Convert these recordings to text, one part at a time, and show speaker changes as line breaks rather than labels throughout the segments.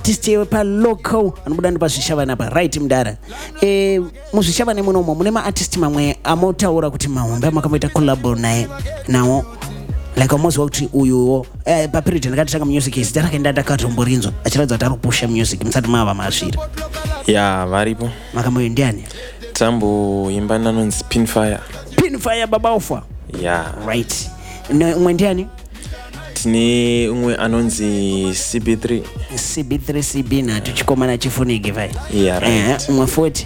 artist pa local anobuda ndipa zvishavana pa right mdara muzvishavane munomo mune maartist mamwe amotaura kuti mahombe amakamboita collab naye nawo like amozwa kuti uyuwo paperiod ndakatanga music is ndakaenda ndakatomborinzwa achiradza kuti arikupusha music musati mava masvira
varipo
makamboyo ndiani
tamboimba nanonzi
Pinfire baba ofa right umwe ndiani
tine umwe anonzi
CB3 na tuchikomana chifunike vai
right.
Umwe 40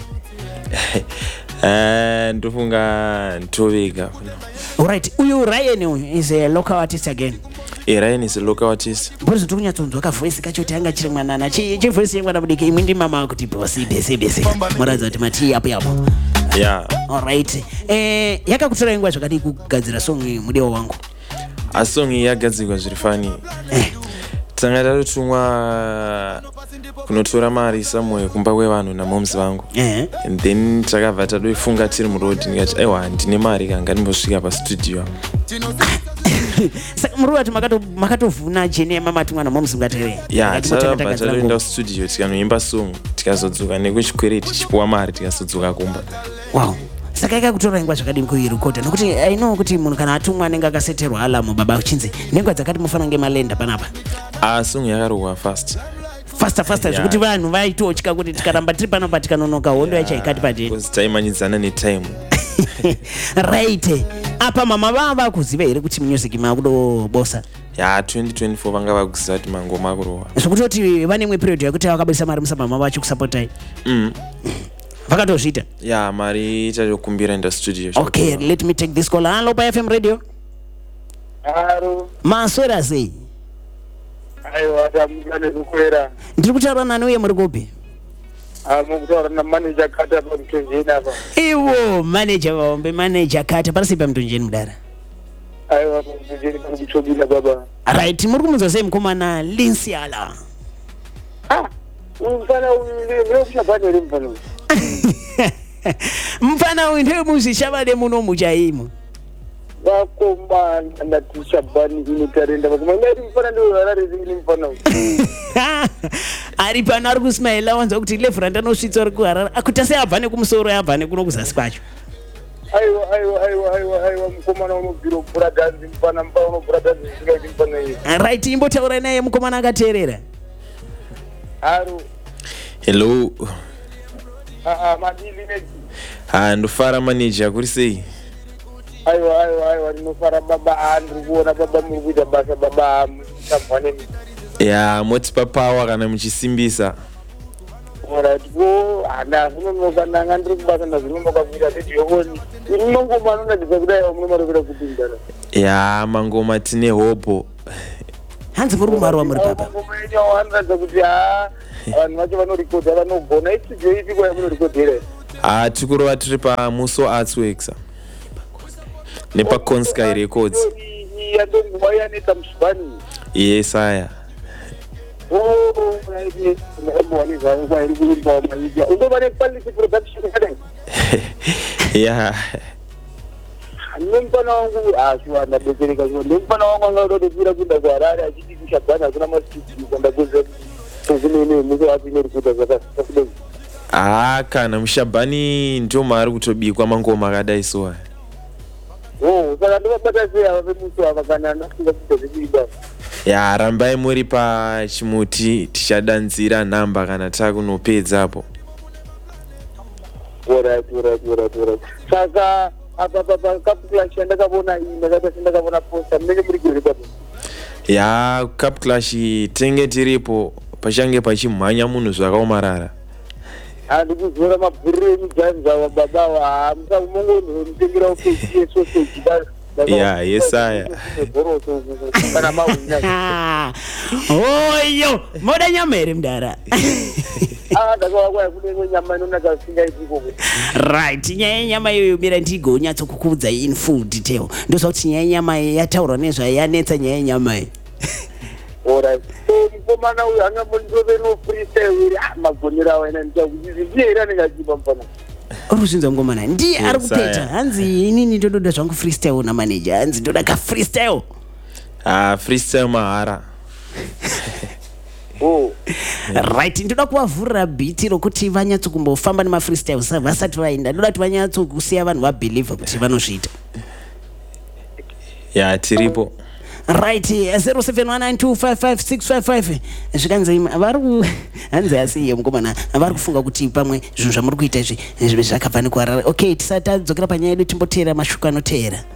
ndofunga ntovega.
Alright, uyu Ryan is a local artist again.
Ryan is a local artist.
Bose tukunyatsonzwa ka voice kacho tanga chiri mwanana chi voice yengwana mudiki imwe ndi mama kuti bosi bese muradza kuti mati apo alright yakakutora ingwa zvakadi kugadzira song mudewa wangu
song yagadzirwa zviri fani tanga tatumwa kunotora mari somewhere kumba kwevanhu namomzi vangu and then takabva tadoifunga tiri muroad ndikati aiwa ndine mari kanga ndimbosvika pastudio
saka muri vati makatovhuna jene mamati mwana momzi ngatere
tatoenda kustudio tikanoimba song tikazodzoka nekuchikwereti tichipuwa mari tikazodzoka kumba.
Wow, saka ikakutora ingwa zvakadini kuirekoda nokuti I know kuti munhu kana atumwa anenge akaseterwa alamu baba uchinzi nengwa dzakati mufana ngemalenda panapa
song yakarohwa
faster zvekuti vanhu vaitotya kuti tikaramba tiri panapa tikanonoka hondo yacho ikati padeni
taimanyidzana netime
right. Apa mama vava kuziva here kuti music makudobosa
2024 vanga vakuziva kuti mangoma akurohwa
zvokutoti vane imwe period yakuti vakabudisa mari musabva vachi kusapotai vakatozvita
mari ichakumbira enda studio.
Okay, let me take this call. Hello pa FM radio.
Hello.
Maswera sei?
Aiwa tamukane kukwera.
Ndiri kutaura nani uye muri kupi?
Mukutaura na manager Kata pa Mtunjeni apa.
Iwo manager Kata parasipa Mtunjeni mudara.
Aiwa Mtunjeni pa Mchobila baba.
Right, muri kumudza sei mukomana Linsiala?
Mfana uyu kushabane uri mfana uyu.
Mfana uyu ndiye muzvishavane muno muchaimo.
Vakomana ndatishabani inotarenda vakomana mfana ndiye ararezi mfana uyu.
Ari pano ari kusmaila wanza kuti lefranda nosvitsa ari kuharara akuta sei abva nekumusoro yabva nekuno kuzasi kwacho.
Aiwa mukomana unobvira mvura dhanzi mfana unobvira dhanzi zvisingaiti mfana iyi.
Right, imbotaura naye mukomana akateerera.
Haro.
Hello.
Madili nezi.
Ndofara manager kuri sei?
Aiwa ndinofara baba ndiri kuona baba muri kuita basa baba musamvaneni.
Moti papawa kana muchisimbisa.
Alright, ndazvinonoka ndanga ndiri kubasa ndazvinonoka kuita sejokoni. Mangoma anonadza kudai munomarokera kupindana.
Mangoma tine hopo.
Hanzi muri kumarwa muri papa.
Mangoma yenyu anoratidza kuti vanhu vacho vanorekodha vanogona istudio ipi kwa yamunorekodhera?
Tikurova tiri paMuso Arts Works nepa Consky Records.
Yandonguva yaneta musvani.
Yes aya.
Undova nequality production kadai? Nemufana wangu shuwa ndabetsereka shuwa nemufana wangu anga utotopira kuenda kuHarare achiti kushabhana hakuna mastudio kwandakuza tokunene Muso Arts inorikuta zvakakudai.
Kana mushabhani ndo maari kutobikwa mangoma akadai so.
Saka ndovabata sei ava veMuso ava kana ndasingakuita zvekuita.
Rambai muri pachimuti tichadanzira nhamba kana takunopedzapo.
Alright. Saka apa Cup Clash ndakabona ndakabona poster munenge muri kurepa.
Cup Clash tenge tiripo pachange pachimhanya munhu zvakaomarara.
Ndikuzora mabhurire emujanja wababa wa musakumongo mutengera ukeji yesoseji
yesaya.
Kana mawina.
Oyo, moda nyama here mdara.
Ndakawakwaya kune nyama inonaka singaitiko.
Right, nyama iyoyo mira ndigo nyatsokukudza in full detail. Ndosva kuti nyama yataurwa nezvayanetsa nyaya nyama iyi.
Alright. Mukomana uyu angambondove no freestyle iri magonera awa ina nditakuzizi ndiye iri anenge achipa mfana.
Urikuzvinzwa ngomana ndiye ari kupeta hanzi inini ndododa zvangu freestyle na manager hanzi ndoda ka freestyle.
Freestyle mahara.
Right, ndoda kuvavhurira bhiti rokuti vanyatsokumbofamba nemafreestyle vasati vaenda. Ndoda kuti vanyatsokusiya vanhu vabhilivha kuti vanozviita.
Ya tiripo.
Right, 0719255655 zvikanzi vari hanzi asi mukomana vari kufunga kuti pamwe zvinhu zvamuri kuita izvi zvakabva nekuharara. Okay, tisati tadzokera panyaya yedu timboteera mashoko anoteera.